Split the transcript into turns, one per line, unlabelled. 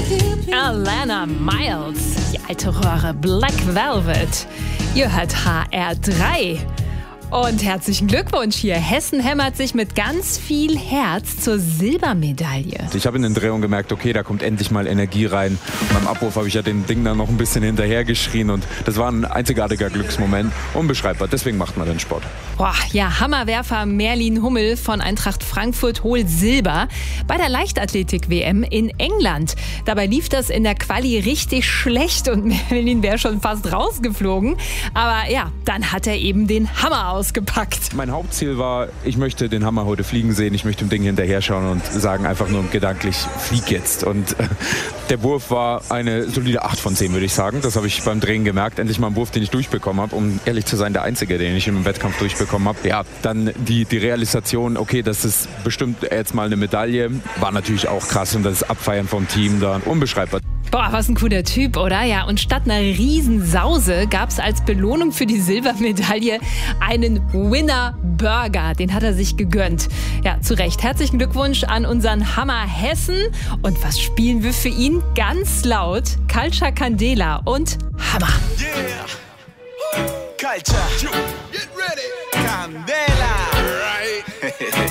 Alana Miles, die alte Röhre Black Velvet. Ihr hört HR3. Und herzlichen Glückwunsch hier. Hessen hämmert sich mit ganz viel Herz zur Silbermedaille.
Ich habe in den Drehungen gemerkt, okay, da kommt endlich mal Energie rein. Beim Abruf habe ich ja den Ding dann noch ein bisschen hinterher geschrien und das war ein einzigartiger Glücksmoment. Unbeschreibbar, deswegen macht man den Sport.
Boah, ja, Hammerwerfer Merlin Hummel von Eintracht Frankfurt holt Silber bei der Leichtathletik-WM in England. Dabei lief das in der Quali richtig schlecht und Merlin wäre schon fast rausgeflogen. Aber ja, dann hat er eben den Hammer ausgepackt.
Mein Hauptziel war, ich möchte den Hammer heute fliegen sehen, ich möchte dem Ding hinterher schauen und sagen einfach nur gedanklich, flieg jetzt. Und der Wurf war eine solide 8 von 10, würde ich sagen. Das habe ich beim Drehen gemerkt. Endlich mal ein Wurf, den ich durchbekommen habe. Um ehrlich zu sein, der einzige, den ich im Wettkampf durchbekommen habe. Ja, dann die Realisation, okay, das ist bestimmt jetzt mal eine Medaille, war natürlich auch krass und das Abfeiern vom Team da unbeschreibbar.
Boah, was ein cooler Typ, oder? Ja, und statt einer Riesensause gab es als Belohnung für die Silbermedaille einen Winner Burger. Den hat er sich gegönnt. Ja, zu Recht. Herzlichen Glückwunsch an unseren Hammer Hessen. Und was spielen wir für ihn? Ganz laut. Culture Candela und Hammer.
Yeah! Culture. Get ready. Candela. Right.